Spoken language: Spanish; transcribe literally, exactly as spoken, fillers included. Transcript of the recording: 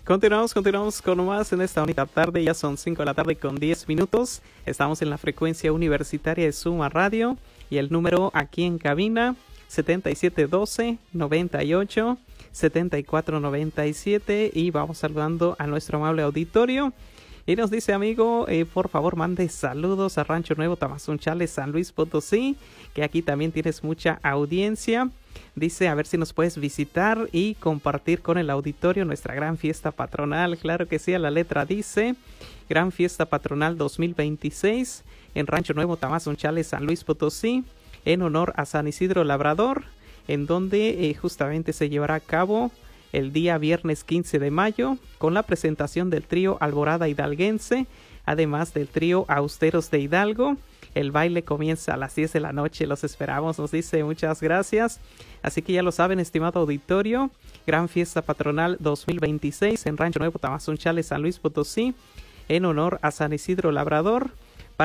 Continuamos, continuamos con más en esta bonita tarde. Ya son cinco de la tarde con diez minutos. Estamos en la frecuencia universitaria de Suma Radio y el número aquí en cabina setenta y siete doce, noventa y ocho, setenta y cuatro noventa y siete. Y vamos saludando a nuestro amable auditorio. Y nos dice, amigo, eh, por favor mande saludos a Rancho Nuevo, Tamazunchale, San Luis Potosí, que aquí también tienes mucha audiencia. Dice, a ver si nos puedes visitar y compartir con el auditorio nuestra gran fiesta patronal. Claro que sí, a la letra dice, Gran Fiesta Patronal dos mil veintiséis en Rancho Nuevo, Tamazunchale, San Luis Potosí, en honor a San Isidro Labrador, en donde eh, justamente se llevará a cabo el día viernes quince de mayo, con la presentación del trío Alborada Hidalguense, además del trío Austeros de Hidalgo. El baile comienza a las diez de la noche, los esperamos, nos dice, muchas gracias. Así que ya lo saben, estimado auditorio, Gran Fiesta Patronal dos mil veintiséis en Rancho Nuevo, Tamazunchale, San Luis Potosí, en honor a San Isidro Labrador.